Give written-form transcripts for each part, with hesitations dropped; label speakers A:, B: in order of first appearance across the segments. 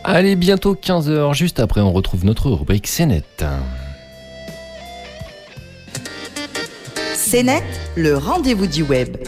A: Allez, bientôt 15h, juste après on retrouve notre rubrique CNET.
B: CNET, le rendez-vous du web.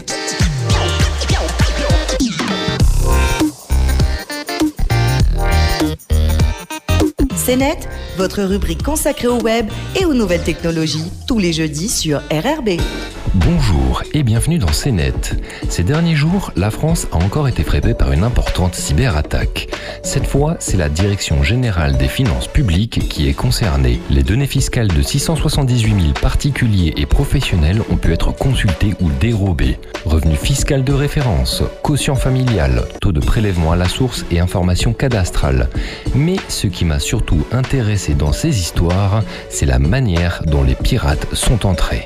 B: CNET, votre rubrique consacrée au web et aux nouvelles technologies, tous les jeudis sur RRB.
A: Bonjour et bienvenue dans CNET. Ces derniers jours, la France a encore été frappée par une importante cyberattaque. Cette fois, c'est la Direction générale des finances publiques qui est concernée. Les données fiscales de 678 000 particuliers et professionnels ont pu être consultées ou dérobées. Revenu fiscal de référence, quotient familial, taux de prélèvement à la source et informations cadastrales. Mais ce qui m'a surtout intéressé dans ces histoires, c'est la manière dont les pirates sont entrés.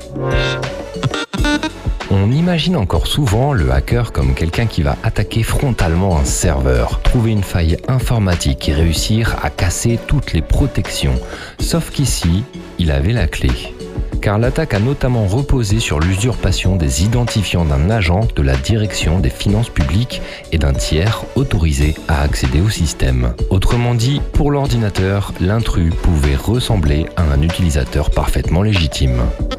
A: On imagine encore souvent le hacker comme quelqu'un qui va attaquer frontalement un serveur, trouver une faille informatique et réussir à casser toutes les protections. Sauf qu'ici, il avait la clé. Car l'attaque a notamment reposé sur l'usurpation des identifiants d'un agent de la Direction des finances publiques et d'un tiers autorisé à accéder au système. Autrement dit, pour l'ordinateur, l'intrus pouvait ressembler à un utilisateur parfaitement légitime.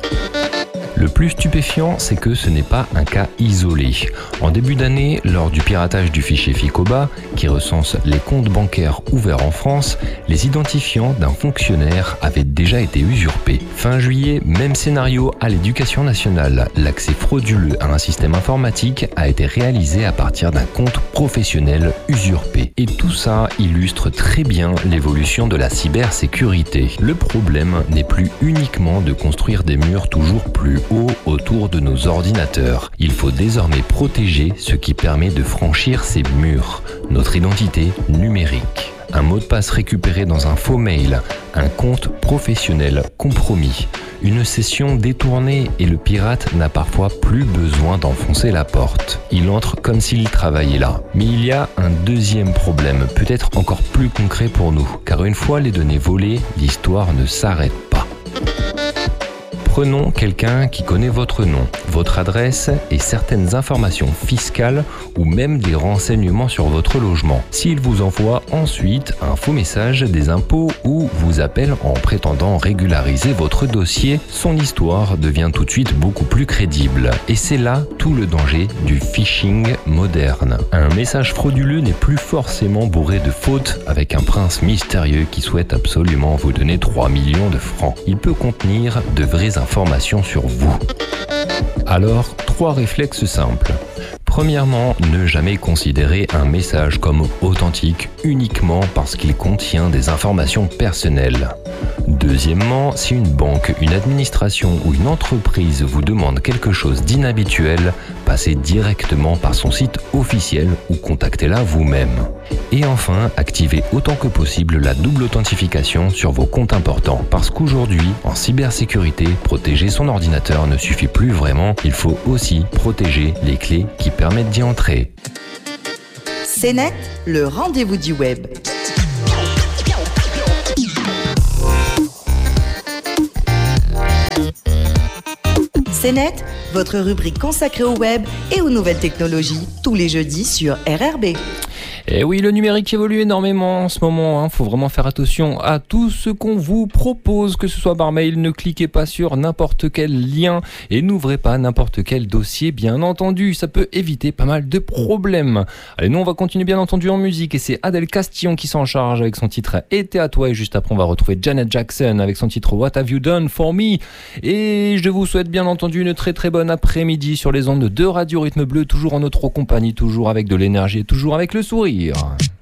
A: Le plus stupéfiant, c'est que ce n'est pas un cas isolé. En début d'année, lors du piratage du fichier Ficoba, qui recense les comptes bancaires ouverts en France, les identifiants d'un fonctionnaire avaient déjà été usurpés. Fin juillet, même scénario à l'Éducation nationale. L'accès frauduleux à un système informatique a été réalisé à partir d'un compte professionnel usurpé. Et tout ça illustre très bien l'évolution de la cybersécurité. Le problème n'est plus uniquement de construire des murs toujours plus hauts autour de nos ordinateurs. Il faut désormais protéger ce qui permet de franchir ces murs, notre identité numérique. Un mot de passe récupéré dans un faux mail, un compte professionnel compromis, une session détournée et le pirate n'a parfois plus besoin d'enfoncer la porte. Il entre comme s'il travaillait là. Mais il y a un deuxième problème, peut-être encore plus concret pour nous, car une fois les données volées, l'histoire ne s'arrête pas. Prenons quelqu'un qui connaît votre nom, votre adresse et certaines informations fiscales ou même des renseignements sur votre logement. S'il vous envoie ensuite un faux message des impôts ou vous appelle en prétendant régulariser votre dossier, son histoire devient tout de suite beaucoup plus crédible. Et c'est là tout le danger du phishing moderne. Un message frauduleux n'est plus forcément bourré de fautes avec un prince mystérieux qui souhaite absolument vous donner 3 millions de francs. Il peut contenir de vraies informations sur vous. Alors, 3 réflexes simples. Premièrement, ne jamais considérer un message comme authentique uniquement parce qu'il contient des informations personnelles. Deuxièmement, si une banque, une administration ou une entreprise vous demande quelque chose d'inhabituel, passez directement par son site officiel ou contactez-la vous-même. Et enfin, activez autant que possible la double authentification sur vos comptes importants. Parce qu'aujourd'hui, en cybersécurité, protéger son ordinateur ne suffit plus vraiment, il faut aussi protéger les clés qui permettent d'y entrer.
B: CNET, le rendez-vous du web. CNET, votre rubrique consacrée au web et aux nouvelles technologies, tous les jeudis sur RRB.
A: Et oui, le numérique évolue énormément en ce moment, faut vraiment faire attention à tout ce qu'on vous propose, que ce soit par mail. Ne cliquez pas sur n'importe quel lien et n'ouvrez pas n'importe quel dossier, bien entendu, ça peut éviter pas mal de problèmes. Allez, nous on va continuer bien entendu en musique et c'est Adèle Castillon qui s'en charge avec son titre Été à toi, et juste après on va retrouver Janet Jackson avec son titre What Have You Done For Me. Et je vous souhaite bien entendu une très très bonne après-midi sur les ondes de Radio Rythme Bleu, toujours en notre compagnie, toujours avec de l'énergie et toujours avec le sourire.